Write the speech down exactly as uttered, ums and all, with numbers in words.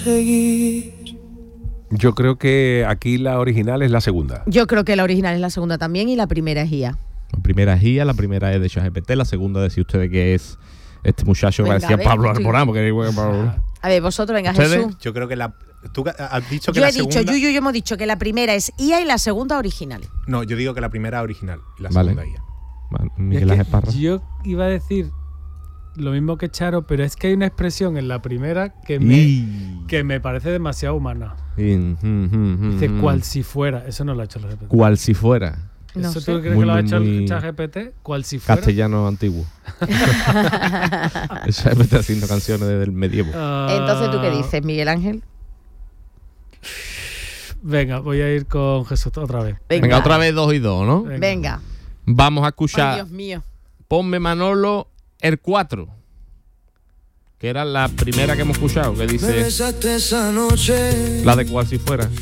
Yo creo que aquí la original es la segunda. Yo creo que la original es la segunda también y la primera es I A. La primera es I A, la primera es de ChatGPT, la segunda decía ustedes que es este muchacho que Venga, parecía a ver, Pablo estoy- Alborán, porque Pablo... A ver, vosotros, venga, ¿Ustedes? Jesús. Yo creo que la... Tú has dicho que Yo la he dicho, segunda... Yuyu y yo hemos dicho que la primera es I A y la segunda original. No, yo digo que la primera original y la Vale. segunda I A. Miguel Es que Ángel Parra. yo iba a decir lo mismo que Charo, pero es que hay una expresión en la primera que me, Y... que me parece demasiado humana. y- mm, mm, mm, Dice mm. cual si fuera. Eso no lo ha hecho el G P T. Cual si fuera. No ¿Eso sé. tú crees Muy, que lo ha muy, hecho muy el ChatGPT? ¿Cuál si fuera? Castellano antiguo. El ChatGPT haciendo canciones desde el medievo. Ah, Entonces, ¿tú qué dices, Miguel Ángel? Venga, voy a ir con Jesús otra vez. Venga, Venga, otra vez dos y dos, ¿no? Venga. Venga. Vamos a Ay, escuchar Dios mío. Ponme Manolo el cuatro, que era la primera que hemos escuchado, que dice Me besaste esa noche. la de cual si fuera.